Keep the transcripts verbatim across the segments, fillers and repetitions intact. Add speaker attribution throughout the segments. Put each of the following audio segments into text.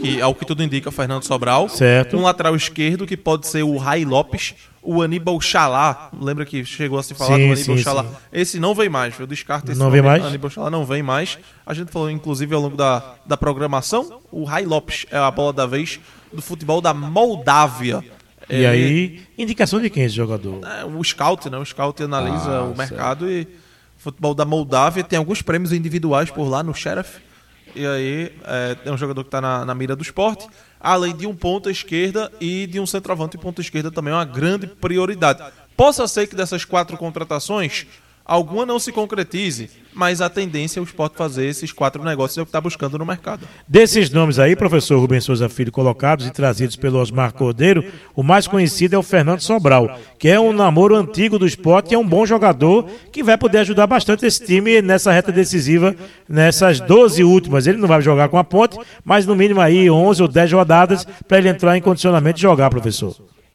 Speaker 1: que, ao que tudo indica, Fernando Sobral.
Speaker 2: Certo.
Speaker 1: Um lateral esquerdo, que pode ser o Rai Lopes. O Aníbal Chalá, lembra que chegou a se falar
Speaker 2: Sim,
Speaker 1: do Aníbal
Speaker 2: sim,
Speaker 1: Chalá?
Speaker 2: sim.
Speaker 1: Esse não vem mais, eu descarto esse
Speaker 2: Não
Speaker 1: nome.
Speaker 2: vem mais?
Speaker 1: Aníbal Chalá não vem mais. A gente falou, inclusive, ao longo da, da programação, o Rai Lopes é a bola da vez do futebol da Moldávia.
Speaker 2: E
Speaker 1: É,
Speaker 2: aí, indicação de quem esse jogador?
Speaker 1: é, o Scout, né? O Scout analisa
Speaker 2: Ah,
Speaker 1: o mercado e futebol da Moldávia tem alguns prêmios individuais por lá no Sheriff. E aí é, é um jogador que está na, na mira do esporte, além de um ponta esquerda e de um centroavante. E ponta esquerda também é uma grande prioridade. Possa ser que dessas quatro contratações, alguma não se concretize, mas a tendência é o Sport fazer esses quatro negócios, é o que está buscando no mercado.
Speaker 2: Desses nomes aí, professor Rubens Souza Filho, colocados e trazidos pelo Osmar Cordeiro, o mais conhecido é o Fernando Sobral, que é um namoro antigo do Sport e é um bom jogador que vai poder ajudar bastante esse time nessa reta decisiva, nessas doze últimas. Ele não vai jogar com a Ponte, mas no mínimo aí onze ou dez rodadas para ele entrar em condicionamento e jogar, professor.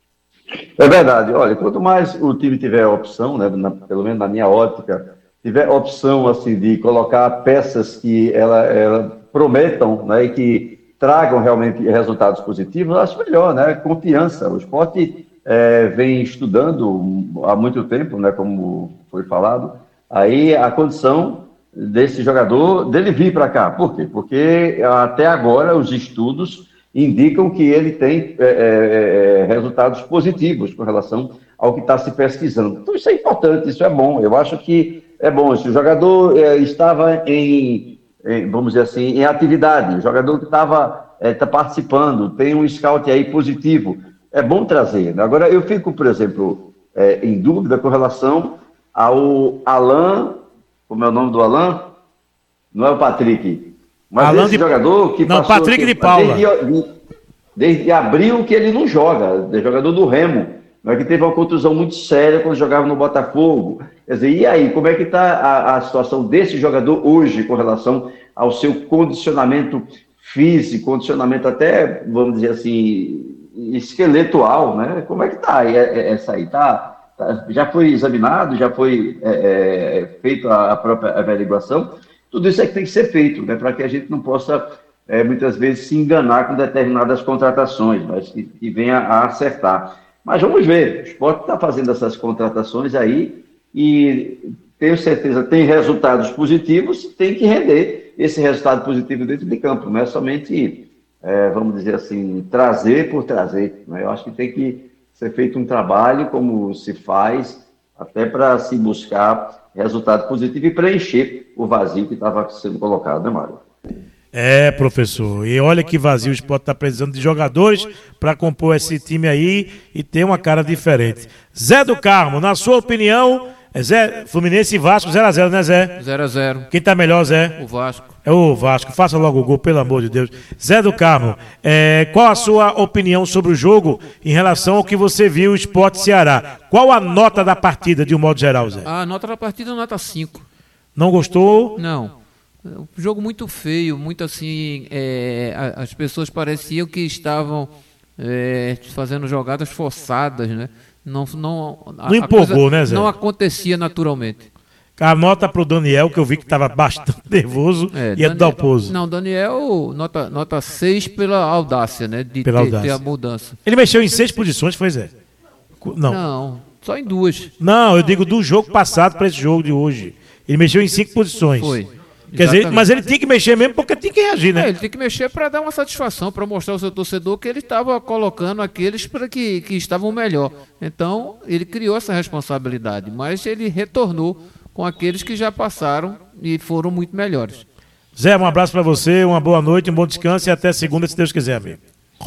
Speaker 3: É verdade. Olha, quanto mais o time tiver opção, né, na, pelo menos na minha ótica, tiver opção assim de colocar peças que ela, ela prometam, né, e que tragam realmente resultados positivos, eu acho melhor, né? Confiança. O Sport é, vem estudando há muito tempo, né, como foi falado, aí a condição desse jogador dele vir para cá. Por quê? Porque até agora os estudos indicam que ele tem é, é, resultados positivos com relação ao que está se pesquisando. Então isso é importante, isso é bom. Eu acho que é bom. Se o jogador é, estava em, em, vamos dizer assim, em atividade, o jogador que estava é, tá participando, tem um scout aí positivo, é bom trazer. Né? Agora, eu fico, por exemplo, é, em dúvida com relação ao Alan, como é o nome do Alan? Não é o Patrick. Mas
Speaker 2: Alan
Speaker 3: esse
Speaker 2: de...
Speaker 3: jogador que
Speaker 2: não,
Speaker 3: passou...
Speaker 2: Patrick
Speaker 3: que,
Speaker 2: de Paula.
Speaker 3: Desde, desde abril que ele não joga, é jogador do Remo, mas que teve uma contusão muito séria quando jogava no Botafogo. Quer dizer, e aí, como é que está a, a situação desse jogador hoje com relação ao seu condicionamento físico, condicionamento até, vamos dizer assim, esqueletual, né? Como é que está essa aí? Tá, tá, já foi examinado, já foi é, é, feita a própria averiguação? Tudo isso é que tem que ser feito, né, para que a gente não possa, é, muitas vezes, se enganar com determinadas contratações, mas que, que venha a acertar. Mas vamos ver, o Sport está fazendo essas contratações aí e tenho certeza, tem resultados positivos, tem que render esse resultado positivo dentro de campo, não é somente, é, vamos dizer assim, trazer por trazer. Né? Eu acho que tem que ser feito um trabalho como se faz, até para se buscar resultado positivo e preencher o vazio que estava sendo colocado, né, Mário?
Speaker 2: É, professor, e olha que vazio, o Sport está precisando de jogadores para compor esse time aí e ter uma cara diferente. Zé do Carmo, na sua opinião, é Zé, Fluminense e Vasco zero a zero, né, Zé?
Speaker 4: zero a zero.
Speaker 2: Quem tá melhor, Zé?
Speaker 4: O Vasco.
Speaker 2: É o Vasco, faça logo o gol, pelo amor de Deus. Zé do Carmo, é, qual a sua opinião sobre o jogo em relação ao que você viu o Sport Ceará? Qual a nota da partida, de um modo geral, Zé?
Speaker 4: A nota da partida é nota cinco.
Speaker 2: Não gostou?
Speaker 4: Não. Um jogo muito feio, muito assim, é, as pessoas pareciam que estavam é, fazendo jogadas forçadas, né? Não, não,
Speaker 2: não empolgou, né, Zé?
Speaker 4: Não acontecia naturalmente.
Speaker 2: A nota pro Daniel, que eu vi que estava bastante nervoso,
Speaker 4: é,
Speaker 2: ia dar o pouso.
Speaker 4: Não, Daniel, nota, nota seis pela audácia, né? De
Speaker 2: pela
Speaker 4: ter,
Speaker 2: audácia.
Speaker 4: ter a mudança.
Speaker 2: Ele mexeu em seis posições, foi, Zé? Não.
Speaker 4: Não, só em duas.
Speaker 2: Não, eu digo do jogo passado para esse jogo de hoje. Ele mexeu em cinco posições.
Speaker 4: Foi.
Speaker 2: Quer dizer, mas ele tinha que mexer mesmo porque tinha que reagir, né?
Speaker 4: É, ele tem que mexer para dar uma satisfação, para mostrar ao seu torcedor que ele estava colocando aqueles para que, que estavam melhor. Então, ele criou essa responsabilidade, mas ele retornou com aqueles que já passaram e foram muito melhores.
Speaker 2: Zé, um abraço para você, uma boa noite, um bom descanso e até segunda, se Deus quiser, amigo.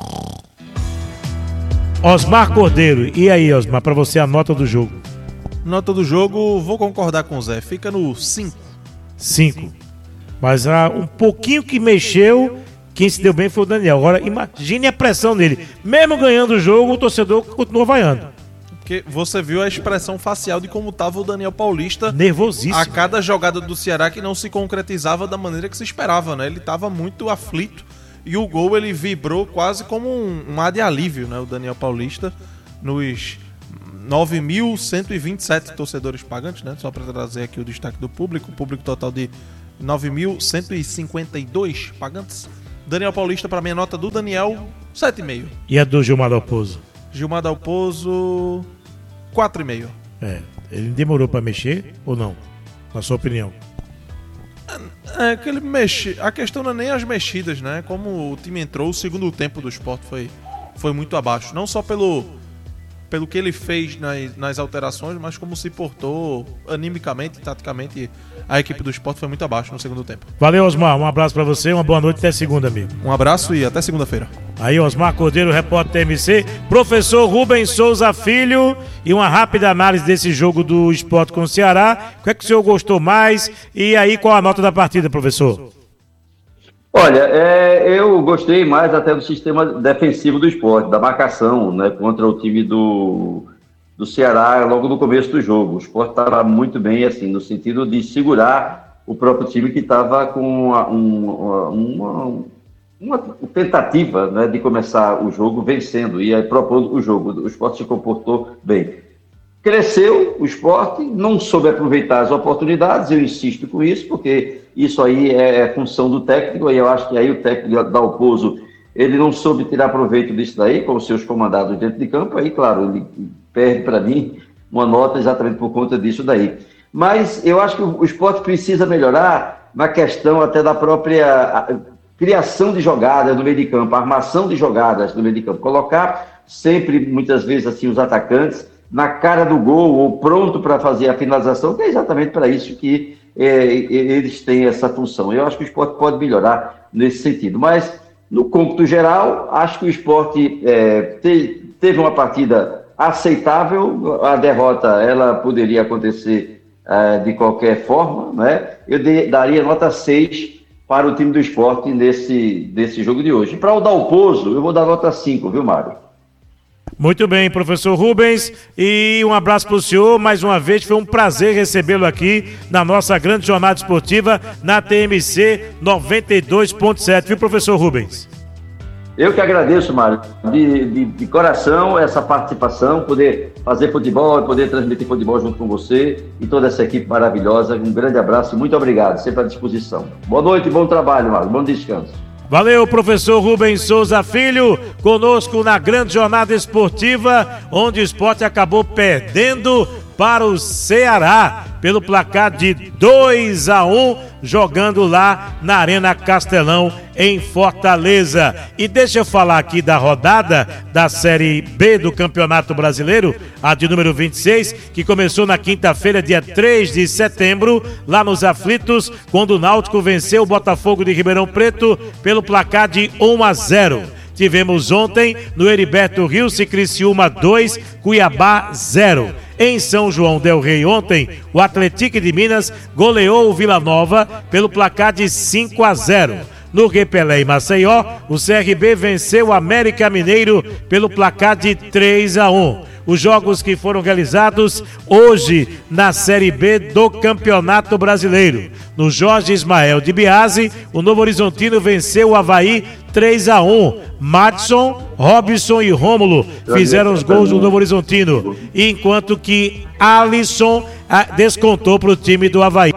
Speaker 2: Osmar Cordeiro, e aí, Osmar, para você a nota do jogo?
Speaker 1: Nota do jogo, vou concordar com o Zé, fica no cinco.
Speaker 2: cinco. Mas ah, um pouquinho que mexeu, quem se deu bem foi o Daniel. Agora, imagine a pressão dele. Mesmo ganhando o jogo, o torcedor continuou vaiando.
Speaker 1: Porque você viu a expressão facial de como estava o Daniel Paulista.
Speaker 2: Nervosíssimo.
Speaker 1: A cada jogada do Ceará que não se concretizava da maneira que se esperava, né? Ele estava muito aflito e o gol ele vibrou quase como um, um ar de alívio, né? O Daniel Paulista nos nove mil cento e vinte e sete torcedores pagantes, né? Só para trazer aqui o destaque do público, o público total de nove mil cento e cinquenta e dois pagantes Daniel Paulista, para mim, a nota do Daniel, sete vírgula cinco.
Speaker 2: E a do Gilmar Dalpozo?
Speaker 1: Gilmar Dalpozo, quatro vírgula cinco.
Speaker 2: É, ele demorou para mexer ou não? Na sua opinião?
Speaker 1: É que ele mexe. A questão não é nem as mexidas, né? Como o time entrou, o segundo tempo do Sport foi, foi muito abaixo. Não só pelo, pelo que ele fez nas, nas alterações, mas como se portou animicamente e taticamente. A equipe do Sport foi muito abaixo no segundo tempo.
Speaker 2: Valeu, Osmar. Um abraço para você, uma boa noite, até segunda, amigo.
Speaker 1: Um abraço e até segunda-feira.
Speaker 2: Aí, Osmar Cordeiro, repórter T M C, professor Rubens Souza Filho, e uma rápida análise desse jogo do Sport com o Ceará. O que é que o senhor gostou mais? E aí, qual a nota da partida, professor?
Speaker 3: Olha, é, eu gostei mais até do sistema defensivo do Sport, da marcação, né, contra o time do, do Ceará logo no começo do jogo. O Sport estava muito bem, assim, no sentido de segurar o próprio time que estava com uma, uma, uma, uma tentativa, né, de começar o jogo vencendo e aí propondo o jogo. O Sport se comportou bem. Cresceu o Sport, não soube aproveitar as oportunidades, eu insisto com isso, porque isso aí é função do técnico, e eu acho que aí o técnico Dalpozo, ele não soube tirar proveito disso daí, com os seus comandados dentro de campo, aí, claro, ele perde para mim uma nota exatamente por conta disso daí. Mas eu acho que o Sport precisa melhorar na questão até da própria criação de jogadas no meio de campo, armação de jogadas no meio de campo, colocar sempre, muitas vezes, assim, os atacantes na cara do gol ou pronto para fazer a finalização, que é exatamente para isso que é, eles têm essa função. Eu acho que o Sport pode melhorar nesse sentido, mas no cômputo geral, acho que o Sport é, te, teve uma partida aceitável. A derrota ela poderia acontecer é, de qualquer forma, né? Eu de, daria nota seis para o time do Sport nesse, nesse jogo de hoje. Para o Dalpozo, eu vou dar nota cinco, viu, Mário?
Speaker 2: Muito bem, professor Rubens, e um abraço para o senhor, mais uma vez, foi um prazer recebê-lo aqui na nossa grande jornada esportiva na T M C noventa e dois ponto sete, viu, professor Rubens?
Speaker 3: Eu que agradeço, Mário, de, de, de coração essa participação, poder fazer futebol, poder transmitir futebol junto com você e toda essa equipe maravilhosa. Um grande abraço e muito obrigado, sempre à disposição. Boa noite e bom trabalho, Mário, bom descanso.
Speaker 2: Valeu, professor Rubens Souza Filho, conosco na grande jornada esportiva, onde o Sport acabou perdendo para o Ceará pelo placar de dois a um, jogando lá na Arena Castelão, em Fortaleza. E deixa eu falar aqui da rodada da Série B do Campeonato Brasileiro, a de número vinte e seis, que começou na quinta-feira, dia três de setembro, lá nos Aflitos, quando o Náutico venceu o Botafogo de Ribeirão Preto pelo placar de um a zero. Tivemos ontem no Heriberto Rilse, Criciúma dois, Cuiabá zero. Em São João del Rei ontem, o Atlético de Minas goleou o Vila Nova pelo placar de cinco a zero. No Repelé e Maceió, o C R B venceu o América Mineiro pelo placar de três a um. Os jogos que foram realizados hoje na Série B do Campeonato Brasileiro. No Jorge Ismael de Biase, o Novo Horizontino venceu o Avaí três a um. Madison, Robson e Rômulo fizeram os gols do Novo Horizontino, enquanto que Alisson ah, descontou para o time do Avaí.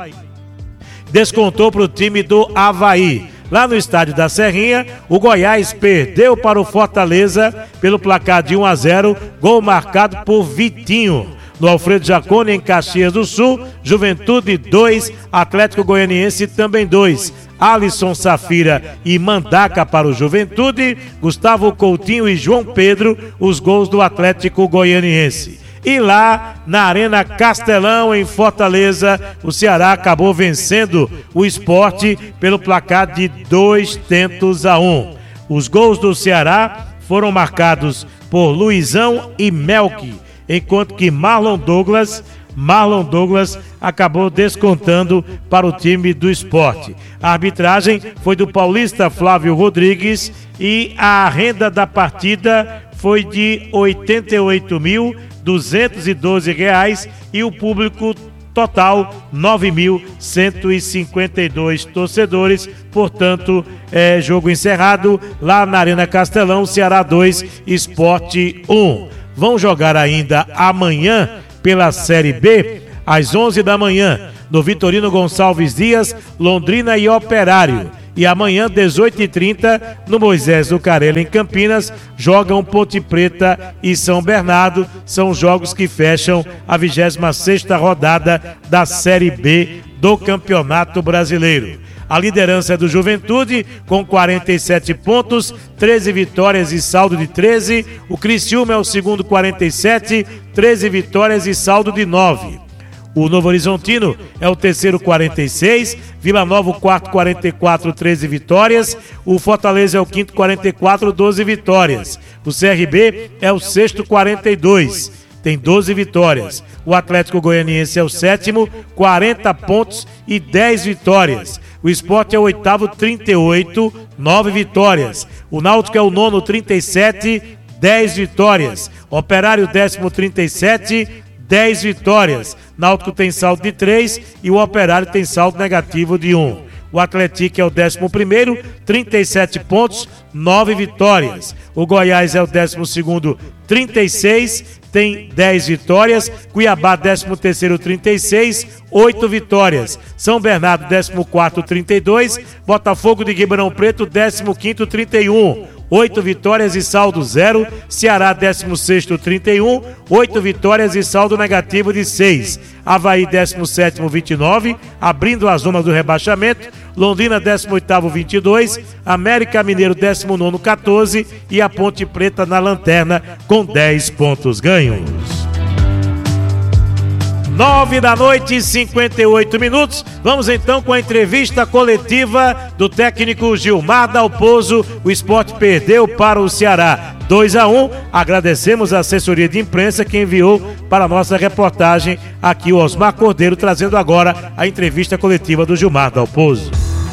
Speaker 2: Descontou para o time do Avaí. Lá no estádio da Serrinha, o Goiás perdeu para o Fortaleza pelo placar de um a zero, gol marcado por Vitinho. No Alfredo Jaconi, em Caxias do Sul, Juventude dois, Atlético Goianiense também dois. Alisson Safira e Mandaca para o Juventude, Gustavo Coutinho e João Pedro, os gols do Atlético Goianiense. E lá na Arena Castelão, em Fortaleza, o Ceará acabou vencendo o Sport pelo placar de dois tentos a um. Os gols do Ceará foram marcados por Luizão e Melk, enquanto que Marlon Douglas, Marlon Douglas acabou descontando para o time do Sport. A arbitragem foi do paulista Flávio Rodrigues e a renda da partida foi de oitenta e oito mil duzentos e doze reais e o público total nove mil cento e cinquenta e dois torcedores. Portanto, é jogo encerrado lá na Arena Castelão, Ceará dois, Sport um. Vão jogar ainda amanhã pela Série B, às onze da manhã, no Vitorino Gonçalves Dias, Londrina e Operário. E amanhã, dezoito e trinta, no Moisés do Carelo, em Campinas, jogam Ponte Preta e São Bernardo. São jogos que fecham a vigésima sexta rodada da Série B do Campeonato Brasileiro. A liderança é do Juventude, com quarenta e sete pontos, treze vitórias e saldo de treze. O Criciúma é o segundo, quarenta e sete, treze vitórias e saldo de nove. O Novo Horizontino é o terceiro, quarenta e seis. Vila Nova, o quarto, quarenta e quatro, treze vitórias. O Fortaleza é o quinto, quarenta e quatro, doze vitórias. O C R B é o sexto, quarenta e dois. Tem doze vitórias. O Atlético Goianiense é o sétimo, quarenta pontos e dez vitórias. O Sport é o oitavo, trinta e oito, nove vitórias. O Náutico é o nono, trinta e sete, dez vitórias. Operário, décimo, trinta e sete, dez vitórias. Náutico tem saldo de três e o Operário tem saldo negativo de um. O Atlético é o décimo primeiro, trinta e sete pontos, nove vitórias. O Goiás é o décimo segundo, trinta e seis, tem dez vitórias. Cuiabá, décimo terceiro, trinta e seis, oito vitórias. São Bernardo, décimo quarto, trinta e dois. Botafogo de Ribeirão Preto, décimo quinto, trinta e um. oito vitórias e saldo zero. Ceará, décimo sexto, trinta e um. oito vitórias e saldo negativo de seis. Avaí, décimo sétimo, vinte e nove, abrindo a zona do rebaixamento. Londrina, décimo oitavo, vinte e dois. América Mineiro, décimo nono, quatorze. E a Ponte Preta na lanterna com dez pontos ganhos. Nove da noite e cinquenta e oito minutos. Vamos então com a entrevista coletiva do técnico Gilmar Dalpozo. O Sport perdeu para o Ceará dois a um. Agradecemos a assessoria de imprensa que enviou para a nossa reportagem aqui o Osmar Cordeiro, trazendo agora a entrevista coletiva do Gilmar Dalpozo.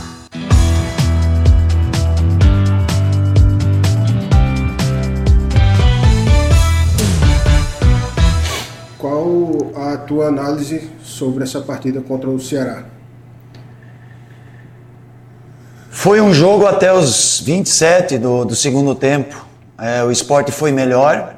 Speaker 5: Qual a tua análise sobre essa partida contra o Ceará?
Speaker 6: Foi um jogo até os vinte e sete do, do segundo tempo. É, o Sport foi melhor.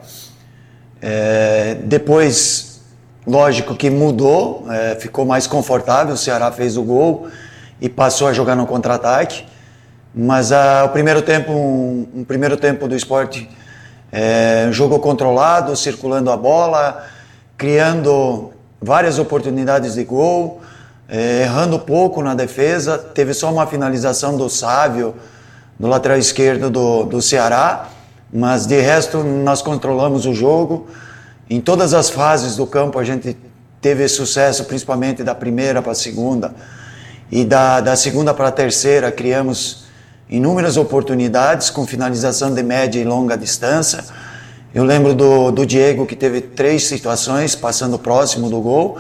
Speaker 6: É, depois, lógico que mudou, é, ficou mais confortável. O Ceará fez o gol e passou a jogar no contra-ataque. Mas a, o primeiro tempo, um, um primeiro tempo do Sport, é, jogo controlado, circulando a bola, criando várias oportunidades de gol, eh, errando pouco na defesa. Teve só uma finalização do Sávio, do lateral esquerdo do, do Ceará, mas de resto nós controlamos o jogo. Em todas as fases do campo a gente teve sucesso, principalmente da primeira para a segunda, e da, da segunda para a terceira criamos inúmeras oportunidades com finalização de média e longa distância. Eu lembro do, do Diego, que teve três situações passando próximo do gol,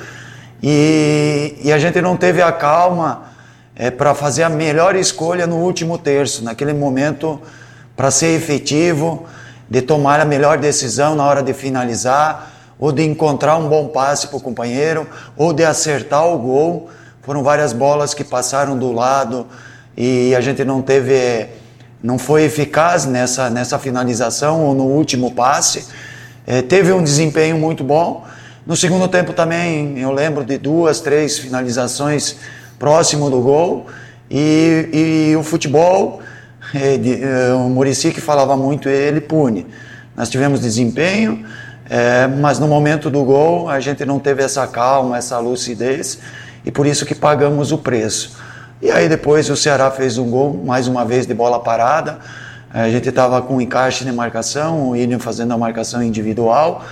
Speaker 6: e, e a gente não teve a calma é, para fazer a melhor escolha no último terço, naquele momento, para ser efetivo, de tomar a melhor decisão na hora de finalizar, ou de encontrar um bom passe para o companheiro, ou de acertar o gol. Foram várias bolas que passaram do lado e a gente não teve... não foi eficaz nessa, nessa finalização ou no último passe. É, teve um desempenho muito bom. No segundo tempo também eu lembro de duas, três finalizações próximo do gol. E, e o futebol, é, de, é, o Muricy que falava muito, ele pune. Nós tivemos desempenho, é, mas no momento do gol a gente não teve essa calma, essa lucidez, e por isso que pagamos o preço. E aí depois o Ceará fez um gol, mais uma vez de bola parada. A gente estava com um encaixe de marcação, o William fazendo a marcação individual.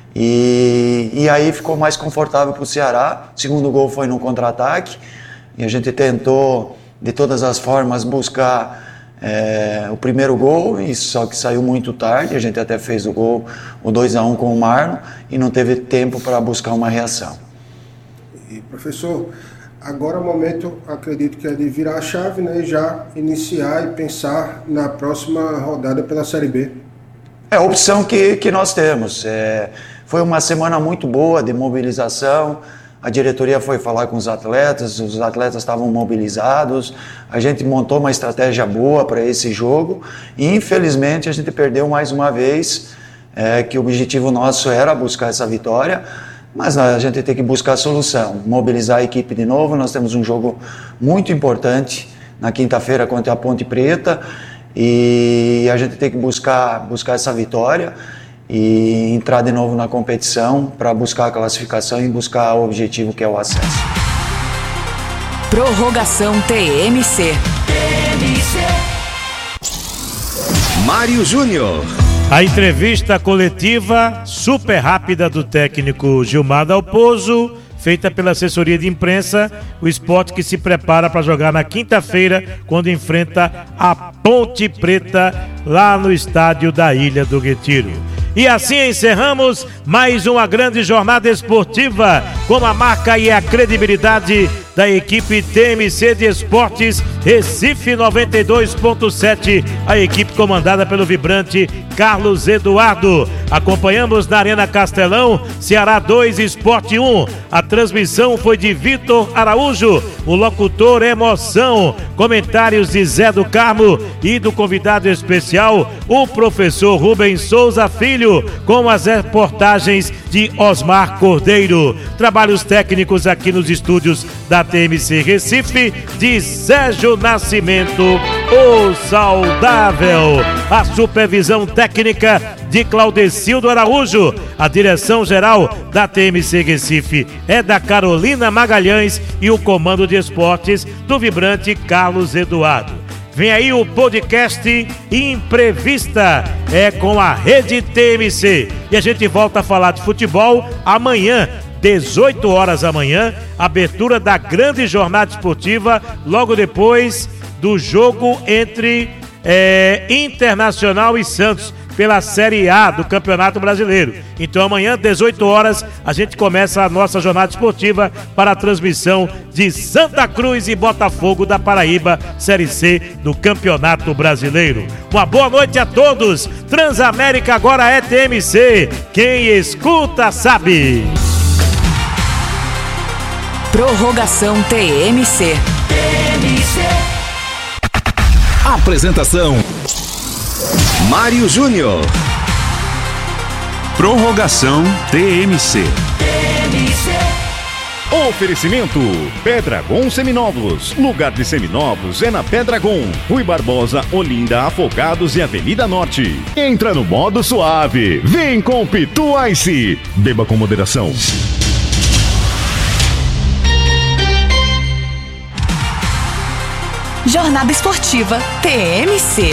Speaker 6: E, e aí ficou mais confortável para o Ceará. O segundo gol foi no contra-ataque. E a gente tentou, de todas as formas, buscar é, o primeiro gol. E só que saiu muito tarde. A gente até fez o gol, o dois a um com o Marlon. E não teve tempo para buscar uma reação.
Speaker 5: E, professor... Agora o momento, acredito que é de virar a chave, né, e já iniciar e pensar na próxima rodada pela Série B.
Speaker 6: É a opção que, que nós temos. É, foi uma semana muito boa de mobilização, a diretoria foi falar com os atletas, os atletas estavam mobilizados, a gente montou uma estratégia boa para esse jogo e infelizmente a gente perdeu mais uma vez, é, que o objetivo nosso era buscar essa vitória. Mas a gente tem que buscar a solução, mobilizar a equipe de novo. Nós temos um jogo muito importante na quinta-feira contra a Ponte Preta, e a gente tem que buscar, buscar essa vitória e entrar de novo na competição para buscar a classificação e buscar o objetivo que é o acesso.
Speaker 7: Prorrogação T M C.
Speaker 8: Mário Júnior.
Speaker 2: A entrevista coletiva super rápida do técnico Gilmar Dalpozo, feita pela assessoria de imprensa, o Sport que se prepara para jogar na quinta-feira, quando enfrenta a Ponte Preta, lá no estádio da Ilha do Retiro. E assim encerramos mais uma grande jornada esportiva, com a marca e a credibilidade da equipe T M C de Esportes Recife noventa e dois ponto sete, a equipe comandada pelo vibrante Carlos Eduardo. Acompanhamos na Arena Castelão, Ceará dois, Sport um. A transmissão foi de Vitor Araújo, o locutor Emoção. Comentários de Zé do Carmo e do convidado especial, o professor Rubens Souza Filho, com as reportagens de Osmar Cordeiro. Trabalhos técnicos aqui nos estúdios da T M C Recife, de Sérgio Nascimento, o saudável. A supervisão técnica de Claudecildo Araújo. A direção geral da T M C Recife é da Carolina Magalhães e o comando de esportes do vibrante Carlos Eduardo. Vem aí o podcast Imprevista, é com a Rede T M C. E a gente volta a falar de futebol amanhã, dezoito horas da manhã, abertura da grande jornada esportiva, logo depois do jogo entre é, Internacional e Santos, pela Série A do Campeonato Brasileiro. Então amanhã, dezoito horas, a gente começa a nossa jornada esportiva para a transmissão de Santa Cruz e Botafogo da Paraíba, Série C do Campeonato Brasileiro. Uma boa noite a todos. Transamérica agora é T M C. Quem escuta sabe.
Speaker 7: Prorrogação T M C.
Speaker 8: T M C. Apresentação: Mário Júnior.
Speaker 9: Prorrogação T M C. Oferecimento: Pedragon Seminovos. Lugar de seminovos é na Pedragon. Rui Barbosa, Olinda, Afogados e Avenida Norte. Entra no modo suave. Vem com Pitu Ice. Beba com moderação.
Speaker 7: Jornada Esportiva T M C.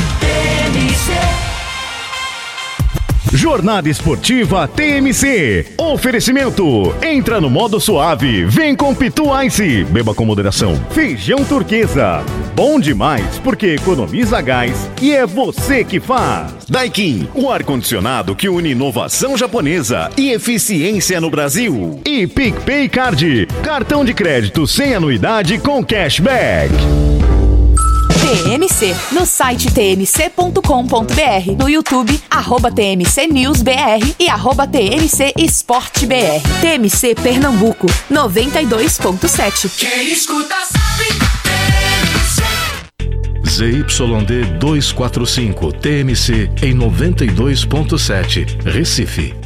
Speaker 9: Jornada Esportiva T M C. Oferecimento: entra no modo suave, vem com Pitu Ice. Beba com moderação. Feijão Turquesa. Bom demais porque economiza gás e é você que faz. Daikin, o ar-condicionado que une inovação japonesa e eficiência no Brasil. E PicPay Card, cartão de crédito sem anuidade com cashback.
Speaker 7: T M C, no site t m c ponto com ponto b r, no YouTube, arroba T M C News B R e arroba T M C Esporte B R. T M C Pernambuco, noventa e dois ponto sete.
Speaker 8: Quem escuta sabe.
Speaker 10: Z Y D duzentos e quarenta e cinco, T M C em noventa e dois ponto sete, Recife.